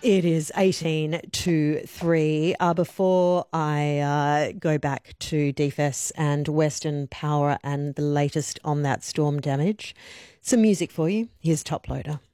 It is 18 to 3. Before I go back to DFS and Western Power and the latest on that storm damage, some music for you. Here's Top Loader.